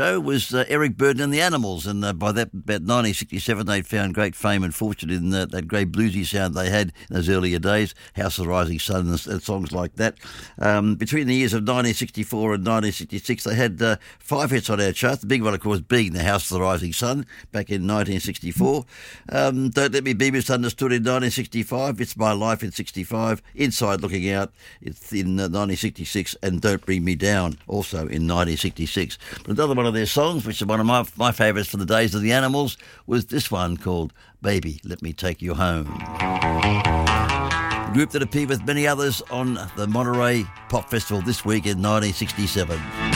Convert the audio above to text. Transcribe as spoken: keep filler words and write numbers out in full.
was uh, Eric Burdon and the Animals, and uh, by that about nineteen sixty-seven they'd found great fame and fortune in uh, that great bluesy sound they had in those earlier days, House of the Rising Sun and, and songs like that. Um, between the years of nineteen sixty-four and nineteen sixty-six they had uh, five hits on our charts, the big one of course being the House of the Rising Sun back in nineteen sixty-four. Um, Don't Let Me Be Misunderstood in nineteen sixty-five, It's My Life in sixty-five, Inside Looking Out it's in uh, nineteen sixty-six, and Don't Bring Me Down also in nineteen sixty-six. But another one of their songs, which is one of my, my favourites for the days of the Animals, was this one called Baby, Let Me Take You Home. The group that appeared with many others on the Monterey Pop Festival this week in nineteen sixty-seven.